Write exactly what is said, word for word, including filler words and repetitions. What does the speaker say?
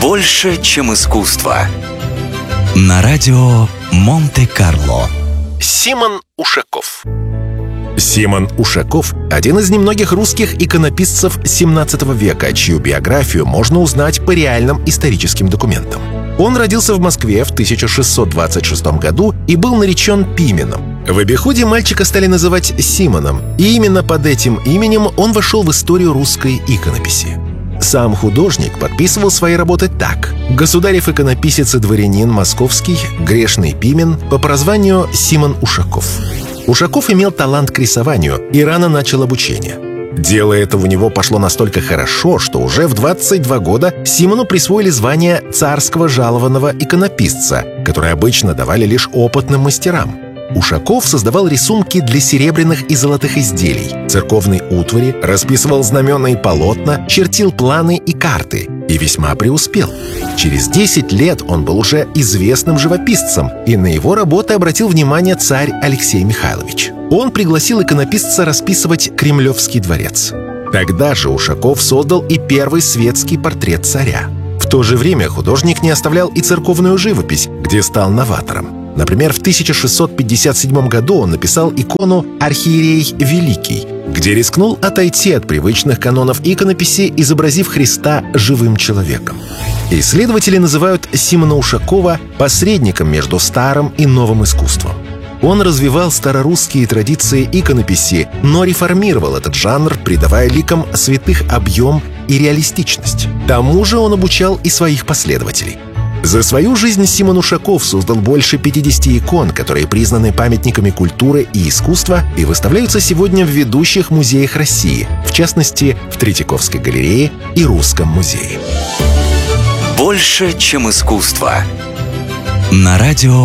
Больше, чем искусство. На радио Монте-Карло. Симон Ушаков. Симон Ушаков – один из немногих русских иконописцев семнадцатого века, чью биографию можно узнать по реальным историческим документам. Он родился в Москве в тысяча шестьсот двадцать шестом году и был наречен Пименом. В обиходе мальчика стали называть Симоном, и именно под этим именем он вошел в историю русской иконописи. Сам художник подписывал свои работы так: государев иконописец и дворянин московский, грешный Пимен, по прозванию Симон Ушаков. Ушаков имел талант к рисованию и рано начал обучение. Дело это у него пошло настолько хорошо, что уже в двадцать два года Симону присвоили звание царского жалованного иконописца, которое обычно давали лишь опытным мастерам. Ушаков создавал рисунки для серебряных и золотых изделий, церковной утвари, расписывал знамена и полотна, чертил планы и карты и весьма преуспел. Через десять лет он был уже известным живописцем, и на его работы обратил внимание царь Алексей Михайлович. Он пригласил иконописца расписывать Кремлевский дворец. Тогда же Ушаков создал и первый светский портрет царя. В то же время художник не оставлял и церковную живопись, где стал новатором. Например, в тысяча шестьсот пятьдесят седьмом году он написал икону «Архиерей Великий», где рискнул отойти от привычных канонов иконописи, изобразив Христа живым человеком. Исследователи называют Симона Ушакова посредником между старым и новым искусством. Он развивал старорусские традиции иконописи, но реформировал этот жанр, придавая ликам святых объем и реалистичность. К тому же он обучал и своих последователей. За свою жизнь Симон Ушаков создал больше пятидесяти икон, которые признаны памятниками культуры и искусства и выставляются сегодня в ведущих музеях России, в частности, в Третьяковской галерее и Русском музее. Больше, чем искусство. На радио